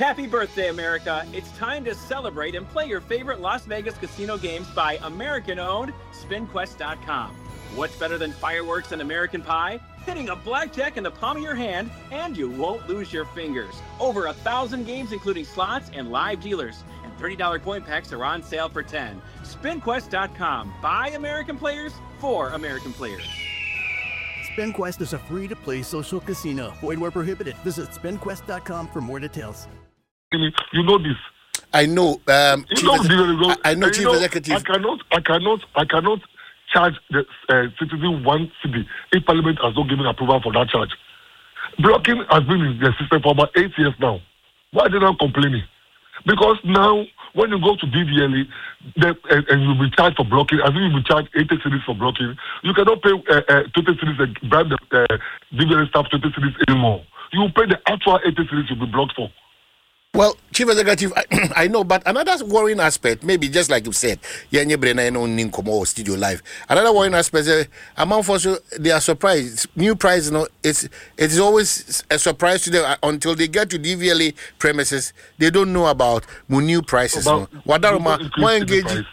Happy birthday, America. It's time to celebrate and play your favorite Las Vegas casino games by American-owned SpinQuest.com. What's better than fireworks and American pie? Hitting a blackjack in the palm of your hand, and you won't lose your fingers. Over 1,000 games, including slots and live dealers. And $30 coin packs are on sale for $10. SpinQuest.com. By American players, for American players. SpinQuest is a free-to-play social casino. Void where prohibited. Visit SpinQuest.com for more details. You know this. I know. I know, Chief Executive. I cannot charge the citizen 1 cedi if Parliament has not given approval for that charge. Blocking has been in the system for about 8 years now. Why are they not complaining? Because now, when you go to DVLA and you'll be charged for blocking, as if you'll be charged 80 cedis for blocking, you cannot pay 20 cedis and bribe the DVLA staff 20 cedis anymore. You will pay the actual 80 cedis you'll be blocked for. Well, Chief Executive, I know, but another worrying aspect, maybe just like you said, Studio Live. Another worrying aspect, among us, they are surprised. New price, it's always a surprise to them until they get to DVLA premises. They don't know about new prices. More engaging,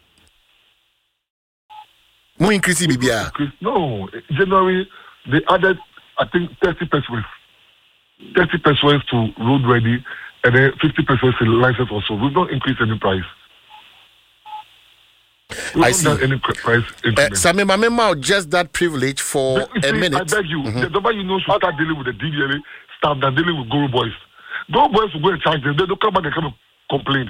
more increasing, No, January they added, I think, 30 pesos to road ready. And then 50% in license also. We've not increased any price. I see. Any price Sammy Mamema, just that privilege for a minute. I beg you, the number should start dealing with the DVLA staff than dealing with Guru Boys. Guru Boys will go and charge them. They don't come back and come and complain.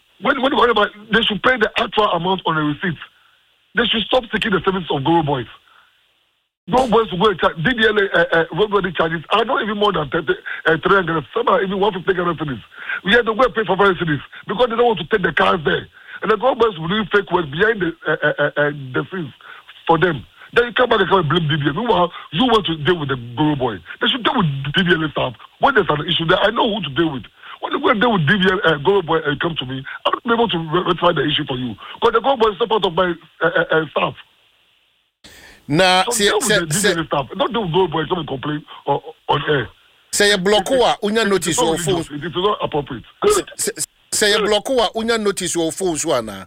They should pay the actual amount on the receipts. They should stop taking the service of Guru Boys. No boys will go and charge DDLA roadworthy charges are not even more than 300, some are even 150 cities. We had to go and pay for various cities because they don't want to take the cars there. And the government will do fake work behind the scenes for them. Then you come back and come and blame DDLA. Meanwhile, you want to deal with the Guru Boy. They should deal with DDLA staff. When there's an issue there, I know who to deal with. When you go and deal with DDLA Guru Boy and come to me, I'm not able to rectify the issue for you. Because the Guru Boy is not part of my staff. Nah, not do go boy come and complain on air. Say a blockwa unya notice or phone. It is not appropriate. Say a blockwa unya notice or phone swana.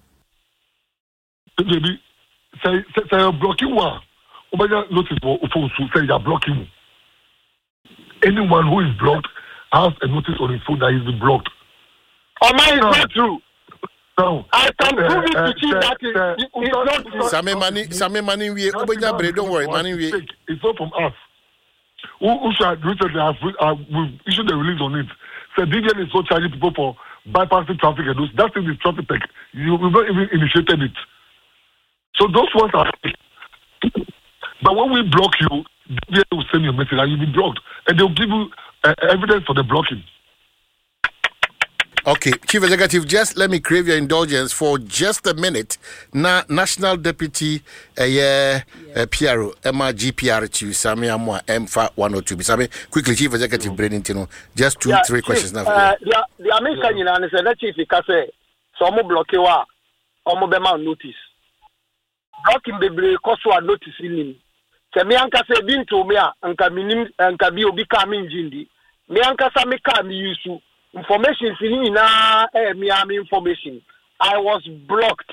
Baby, say a blocking one. Unya notice or phone say you are blocking. Anyone who is blocked has a notice on his phone that he's been blocked. Oh, mine is not true. No. I can prove it to you that it's not true. Same money, don't worry, money. It's not from us. Who should recently we've issued a release on it. So DVN is so charging people for bypassing traffic and those. That thing is traffic tech. We've not even initiated it. So those ones are. But when we block you, DVN will send you a message and you'll be blocked. And they'll give you evidence for the blocking. Okay, Chief Executive, just let me crave your indulgence for just a minute. National Deputy PRO, MRGPR2, Sami Amwa, MFA 102. Sami, quickly, Chief Executive Brenintino, just 3 questions now. The American Union said that Chief Ikase, so I'm blocking wa, I'm notice. Blocking the Koswa notice in him. Samianka said, Bin to me, and Kaminim and Kabio becoming Jindi. Mianka Samika mi yusu. Information Miami information. I was blocked.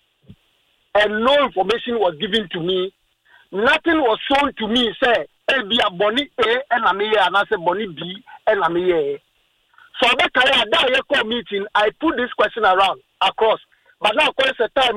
And no information was given to me. Nothing was shown to me. Say, be a Bonnie A and I'm here, and I say Bonnie B and I'm here. So that meeting, I put this question around across. But now, of course, a time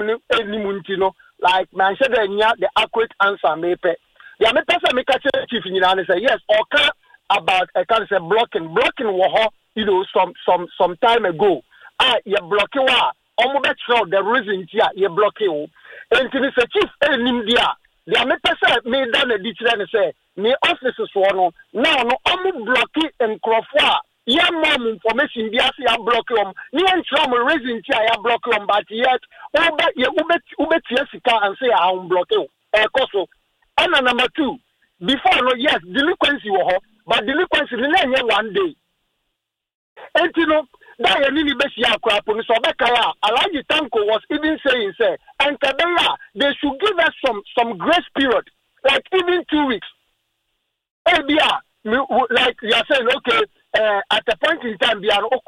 like man said, the accurate answer may pay. The American make a chief in the say yes, okay, about I can say blocking war. Some time ago, you blocking wa. Almost the reason you blocking. And to Mr. Chief, India, the American made done a ditch and say, me officers one now no I'm blocking and Crawford. Yeah, mom information. Yes, you block them. Me and some reason you block them, but yet, ubet Jessica and say I'm blocking. Koso. And number 2, before no yes, delinquency but delinquency one day. And that Yanini Besia Crapon, so Bekaya, Alaji Tanko was even saying, say, and Kabela, they should give us some grace period, like even 2 weeks. Like you are saying, okay, at a point in time, we are